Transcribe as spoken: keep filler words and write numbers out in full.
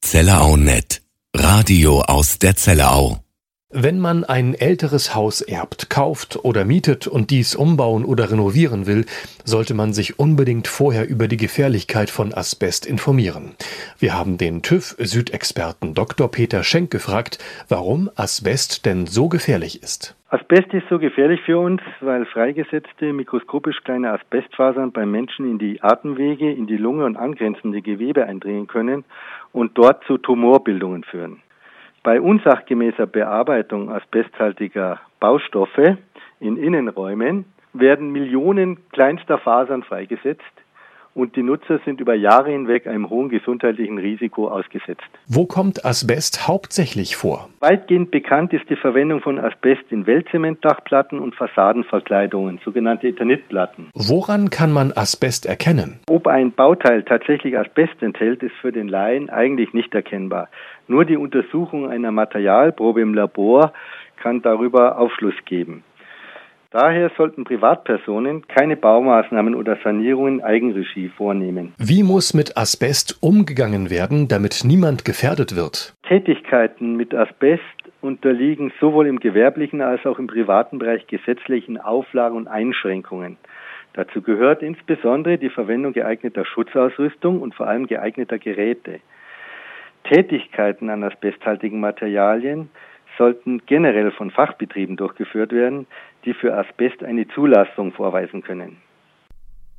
ZellerauNet. Radio aus der Zellerau. Wenn man ein älteres Haus erbt, kauft oder mietet und dies umbauen oder renovieren will, sollte man sich unbedingt vorher über die Gefährlichkeit von Asbest informieren. Wir haben den TÜV-Südexperten Doktor Peter Schenk gefragt, warum Asbest denn so gefährlich ist. Asbest ist so gefährlich für uns, weil freigesetzte mikroskopisch kleine Asbestfasern beim Menschen in die Atemwege, in die Lunge und angrenzende Gewebe eindringen können und dort zu Tumorbildungen führen. Bei unsachgemäßer Bearbeitung asbesthaltiger Baustoffe in Innenräumen werden Millionen kleinster Fasern freigesetzt und die Nutzer sind über Jahre hinweg einem hohen gesundheitlichen Risiko ausgesetzt. Wo kommt Asbest hauptsächlich vor? Weitgehend bekannt ist die Verwendung von Asbest in Wellzementdachplatten und Fassadenverkleidungen, sogenannte Eternitplatten. Woran kann man Asbest erkennen? Ob ein Bauteil tatsächlich Asbest enthält, ist für den Laien eigentlich nicht erkennbar. Nur die Untersuchung einer Materialprobe im Labor kann darüber Aufschluss geben. Daher sollten Privatpersonen keine Baumaßnahmen oder Sanierungen in Eigenregie vornehmen. Wie muss mit Asbest umgegangen werden, damit niemand gefährdet wird? Tätigkeiten mit Asbest unterliegen sowohl im gewerblichen als auch im privaten Bereich gesetzlichen Auflagen und Einschränkungen. Dazu gehört insbesondere die Verwendung geeigneter Schutzausrüstung und vor allem geeigneter Geräte. Tätigkeiten an asbesthaltigen Materialien sollten generell von Fachbetrieben durchgeführt werden, die für Asbest eine Zulassung vorweisen können.